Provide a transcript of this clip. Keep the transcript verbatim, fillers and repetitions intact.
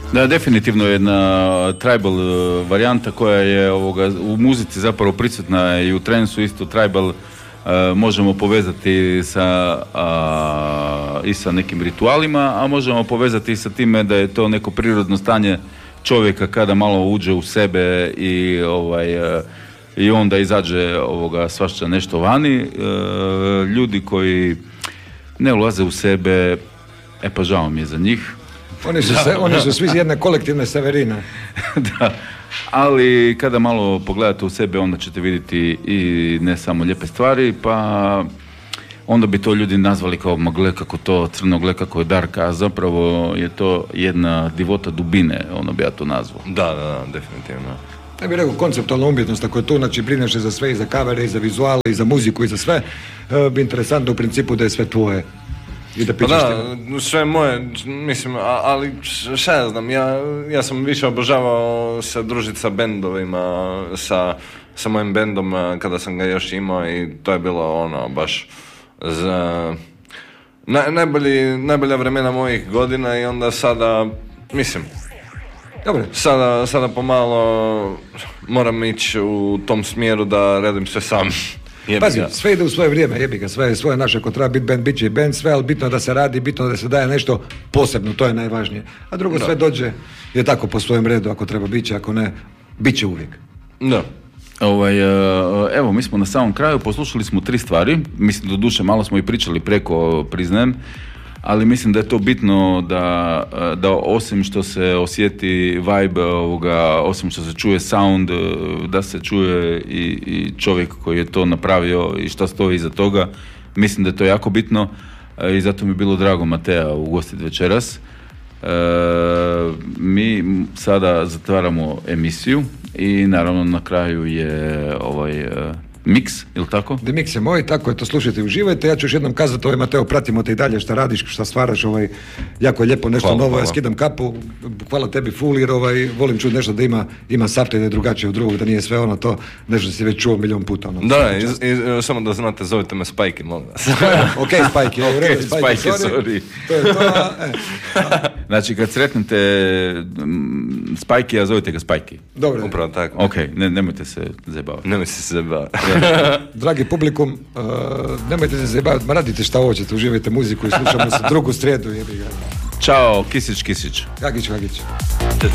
Da, definitivno jedna tribal varijanta koja je ovoga, u muzici zapravo prisutna i u transu isto tribal uh, možemo povezati sa, uh, i sa nekim ritualima, a možemo povezati i sa time da je to neko prirodno stanje čovjeka kada malo uđe u sebe i ovaj uh, i onda izađe ovoga svašta nešto vani. Uh, ljudi koji ne ulaze u sebe, e pa žao mi je za njih. Oni su, se, oni su svi jedne kolektivne Severine. Da, ali kada malo pogledate u sebe, onda ćete vidjeti i ne samo lijepe stvari, pa onda bi to ljudi nazvali kao ma gle kako to crno, gle kako je dark, a zapravo je to jedna divota dubine, ono bi ja to nazvao. Da, da, da, definitivno. Ja bih rekao konceptualna umjetnost, ako je tu, znači brineš se za sve, i za kavere, i za vizuale, i za muziku, i za sve, e, bi interesantno u principu da je sve tvoje. I da pa da, sve moje, mislim, a, ali šta ja znam, ja, ja sam više obožavao se družiti sa bendovima, sa, sa mojim bendom kada sam ga još imao i to je bilo ono, baš za na, najbolji, najbolja vremena mojih godina i onda sada, mislim, dobre. Sada, sada pomalo moram ići u tom smjeru da radim sve sam. Pazi, sve ide u svoje vrijeme, jebi ga, sve je svoje naše, ako treba biti band, bit će i band, sve, ali bitno je da se radi, bitno je da se daje nešto posebno, to je najvažnije. A drugo, da. Sve dođe, je tako po svojem redu, ako treba bit će, ako ne, bit će uvijek. Da. Ovaj, evo, mi smo na samom kraju, poslušali smo tri stvari, mislim, do duše malo smo i pričali preko, priznajem, ali mislim da je to bitno da, da osim što se osjeti vibe ovoga, osim što se čuje sound, da se čuje i, i čovjek koji je to napravio i šta stoji iza toga. Mislim da je to jako bitno i zato mi je bilo drago Mateja ugostiti večeras. E, mi sada zatvaramo emisiju i naravno na kraju je ovaj Mix, ili tako? The Mix je moj, tako je, to slušajte i uživajte. Ja ću još jednom kazati, ovaj Mateo, pratimo te i dalje, šta radiš, šta stvaraš, ovaj, jako je lijepo, nešto hvala, novo, hvala. Ja skidam kapu, hvala tebi full, jer ovaj, volim čuti nešto da ima, ima sapte, da je drugačije od drugog, da nije sve ono to, nešto si već čuo milion puta. Ono, da, i, i, samo da znate, zovite me Spajki, molim vas. Ok, Spajki, ovo okay, Spajki, sorry. To je to, a, e. Znači, kad sretnete Spajki, a zovite ga Spajki. Dobro. Upravo tako. Ok, ne, nemojte se zajebavati. Nemojte se zajebavati. Dragi publikum, uh, nemojte se zajebavati, ma radite šta hoćete, uživajte muziku i slušamo se drugu srijedu. Ćao, kisić, kisić. Kagić, kagić. Ćao,